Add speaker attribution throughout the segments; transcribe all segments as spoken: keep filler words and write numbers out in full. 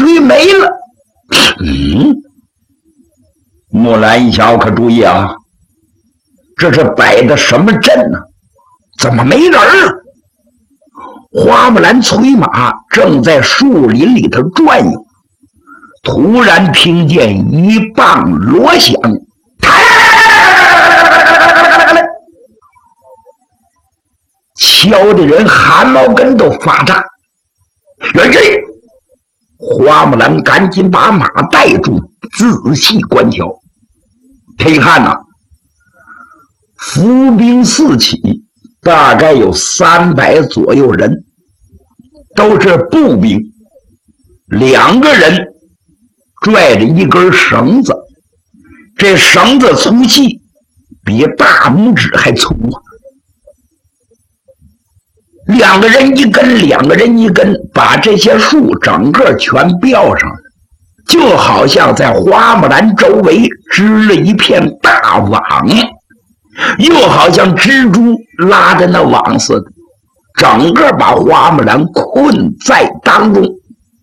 Speaker 1: 追没了。嗯，木兰一想，可注意啊，这是摆的什么阵呢？怎么没人了？花木兰催马正在树林里头转悠，突然听见一棒锣响，敲的人汗毛根都发炸。元帅，花木兰赶紧把马带住，仔细观瞧。他一看呐，伏兵四起，大概有三百左右人，都是步兵。两个人拽着一根绳子，这绳子粗细比大拇指还粗啊！两个人一根，两个人一根，把这些树整个全吊上了，就好像在花木兰周围织了一片大网，又好像蜘蛛拉着那网似的，整个把花木兰困在当中。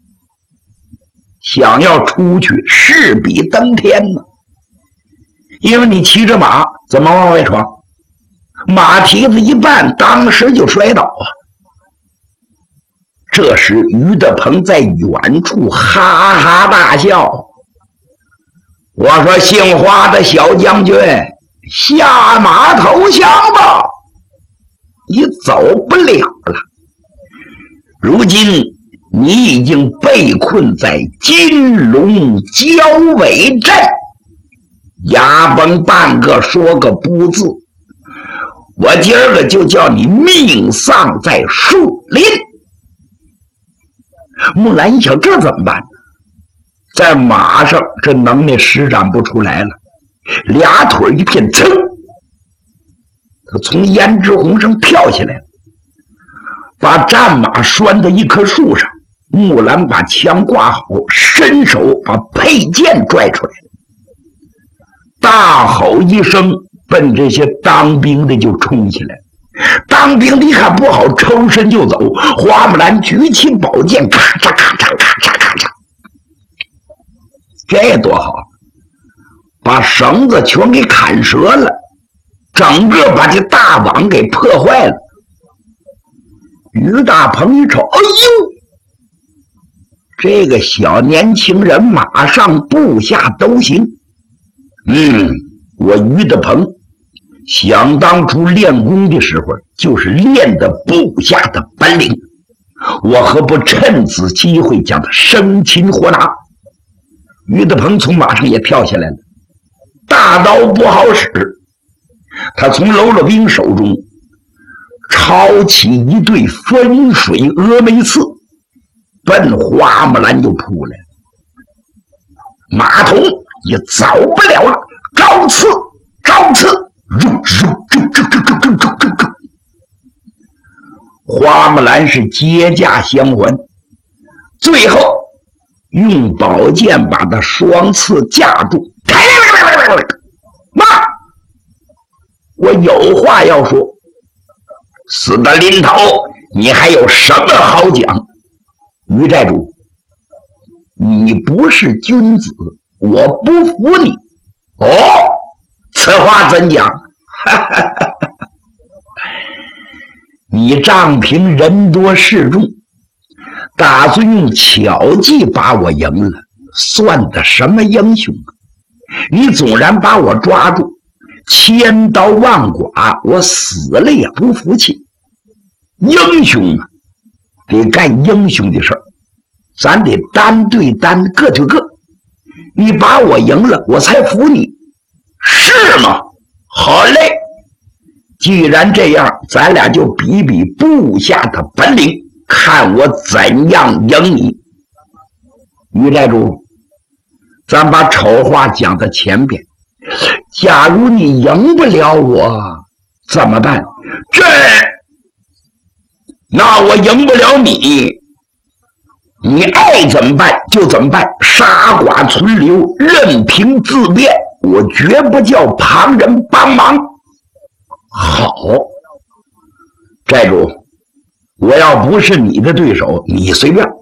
Speaker 1: 想要出去势比登天呢，因为你骑着马怎么往外闯？马蹄子一绊，当时就摔倒啊！这时于德鹏在远处哈哈大笑。我说：“姓花的小将军，下马投降吧，你走不了了。如今你已经被困在金龙交尾阵，牙崩半个说个不字，我今儿个就叫你命丧在树林。”木兰一想，这怎么办？在马上这能耐施展不出来了，俩腿一片噌，他从胭脂红上跳下来了，把战马拴到一棵树上。木兰把枪挂好，伸手把佩剑拽出来，大吼一声，奔这些当兵的就冲起来。当兵的一看不好，抽身就走。花木兰举起宝剑，咔嚓咔嚓咔嚓咔嚓，这多好，把绳子全给砍折了，整个把这大网给破坏了。于大鹏一瞅，哎呦，这个小年轻人马上部下都行。嗯，我于大鹏想当初练功的时候，就是练的部下的本领，我何不趁此机会将他生擒活拿？于大鹏从马上也跳下来了，大刀不好使，他从喽啰兵手中抄起一对分水峨眉刺，奔花木兰就扑来了。马童也走不了了，招刺招刺，花木兰是接驾相还，最后用宝剑把他双刺架住。妈，我有话要说，死的临头，你还有什么好讲？于寨主，你不是君子，我不服你。哦，此话怎讲？你仗凭人多势众，打算用巧计把我赢了，算的什么英雄啊？你纵然把我抓住，千刀万剐，我死了也不服气。英雄啊，得干英雄的事儿，咱得单对单，个对个。你把我赢了，我才服你，是吗？好嘞，既然这样，咱俩就比比部下的本领，看我怎样赢你。于寨主，咱把丑话讲在前边，假如你赢不了我怎么办？这那我赢不了你，你爱怎么办就怎么办，杀剐存留，任凭自便，我绝不叫旁人帮忙。好，寨主，我要不是你的对手，你随便。